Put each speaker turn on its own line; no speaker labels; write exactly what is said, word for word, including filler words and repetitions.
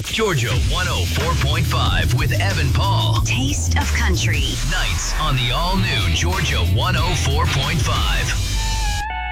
Georgia one oh four point five with Evan Paul.
Taste of Country.
Nights on the all-new Georgia one oh four point five.